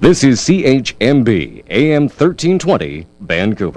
This is CHMB AM 1320 Vancouver。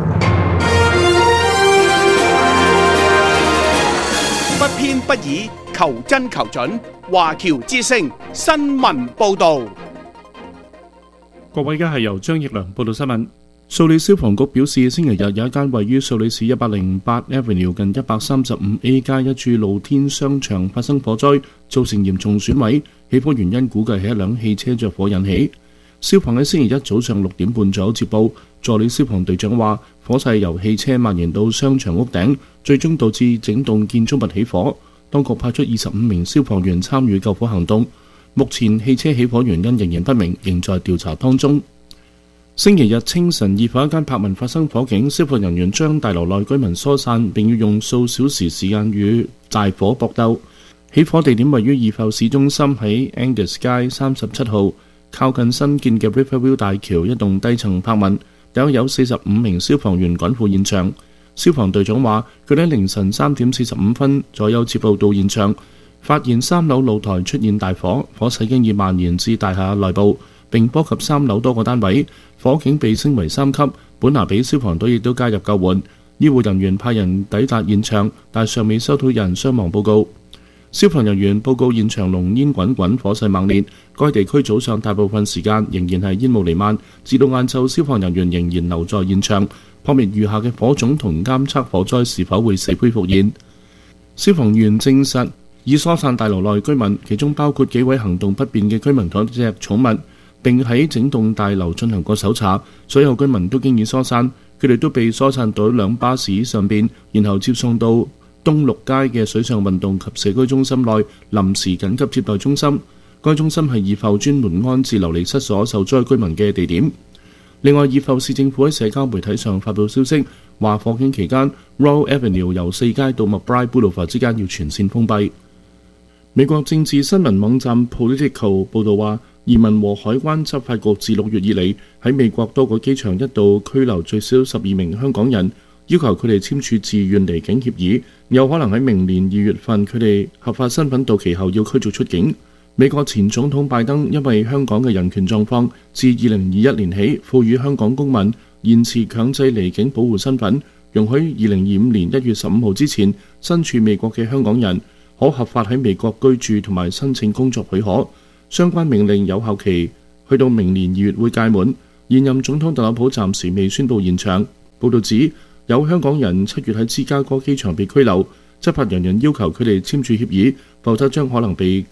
不偏不倚，求真求準。華僑之聲新聞報導。 各位，而家係由張奕良報道新聞。素里消防局表示，星期日有一間位於素里市108 Avenue 近 135A 街一處露天商場發生火災，造成嚴重損毀。起火原因估計係一輛汽車着火引起。消防喺星期一早上6點半左右接報，助理消防隊長話，火勢由汽車蔓延到商場屋頂，最終導致整棟建築物起火。當局派出25名消防員參與救火行動。目前汽車起火原因仍然不明，仍在調查當中。星期日清晨，二房一間柏文發生火警，消防人員將大樓內居民疏散，並要用數小時時間與大火搏鬥。起火地點位於二埠市中心，喺 Angus 街37號，靠近新建嘅 Riverview 大橋一棟低層柏文，大約有45名消防員趕赴現場。消防隊長話，佢哋喺凌晨3點45分左右接報到現場，發現3樓露台出現大火，火勢經已蔓延至大廈內部，並波及3樓多個單位，火警被升為3級。本拿比消防隊亦都加入救援，醫護人員派人抵達現場，但尚未收到有人傷亡報告。消防人員報告現場濃煙滾滾，火勢猛烈。該地區早上大部分時間仍然係煙霧彌漫，至到晏晝，消防人員仍然留在現場，撲滅餘下嘅火種同監測火災是否會死灰復燃。消防員證實已疏散大樓內居民，其中包括幾位行動不便嘅居民同一隻寵物，並喺整棟大樓進行過搜查。所有居民都經已疏散，佢哋都被疏散到2巴士上邊，然後接送到東六街嘅水上運動及社區中心內臨時緊急接待中心。該中心係二埠專門安置流離失所受災居民嘅地點。另外，二埠市政府喺社交媒體上發布消息，話火警期間 Royal Avenue 由4街到 McBride Boulevard 之間要全線封閉。美國政治新聞網站 Politico 報導話，移民和海關執法局自6月以嚟喺美國多個機場一度拘留最少12名香港人，要求佢哋簽署自願離境協議，有可能喺明年2月份佢哋合法身份到期後要驅逐出境。美國前總統拜登因為香港嘅人權狀況，自2021年起賦予香港公民延遲強制離境保護身份，容許2025年1月15號之前身處美國嘅香港人可合法喺美國居住同埋申請工作許可。相關命令有效期去到明年2月會屆滿。現任總統特朗普暫時未宣布延長。報導指有香港人7月喺芝加哥機場被拘留，執法人員要求佢哋簽署協議，否則將可能被